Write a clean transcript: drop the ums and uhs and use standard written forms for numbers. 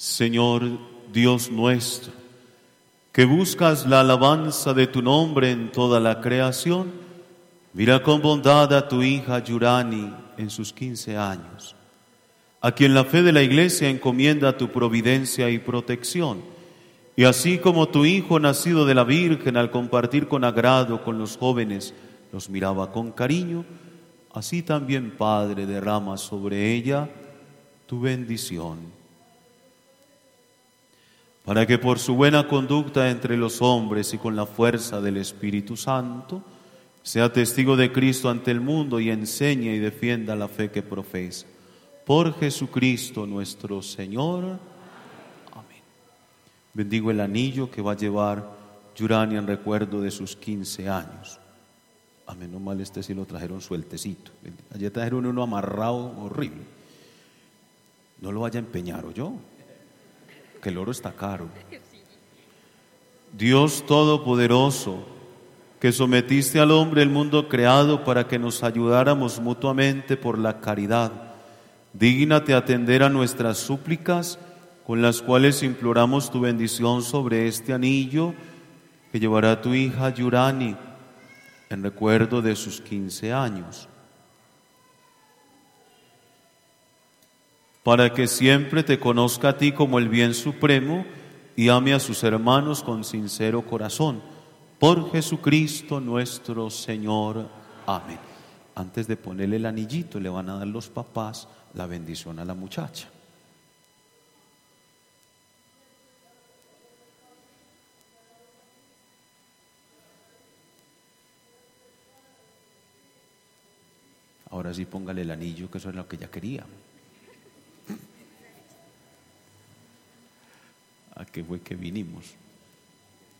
Señor Dios nuestro, que buscas la alabanza de tu nombre en toda la creación, mira con bondad a tu hija Yurani en sus 15 años, a quien la fe de la Iglesia encomienda tu providencia y protección. Y así como tu Hijo nacido de la Virgen al compartir con agrado con los jóvenes los miraba con cariño, así también, Padre, derrama sobre ella tu bendición, para que por su buena conducta entre los hombres y con la fuerza del Espíritu Santo, sea testigo de Cristo ante el mundo y enseñe y defienda la fe que profesa. Por Jesucristo nuestro Señor. Amén. Bendigo el anillo que va a llevar Yurani en recuerdo de sus 15 años. A menos mal este sí lo trajeron sueltecito. Ayer trajeron uno amarrado horrible. No lo vaya a empeñar, ¿oyó? Que el oro está caro. Dios Todopoderoso, que sometiste al hombre el mundo creado para que nos ayudáramos mutuamente por la caridad, dígnate atender a nuestras súplicas con las cuales imploramos tu bendición sobre este anillo que llevará tu hija Yurani en recuerdo de sus 15 años, para que siempre te conozca a ti como el bien supremo y ame a sus hermanos con sincero corazón. Por Jesucristo nuestro Señor. Amén. Antes de ponerle el anillito, le van a dar los papás la bendición a la muchacha. Ahora sí póngale el anillo, que eso es lo que ella quería. ¿A qué fue que vinimos?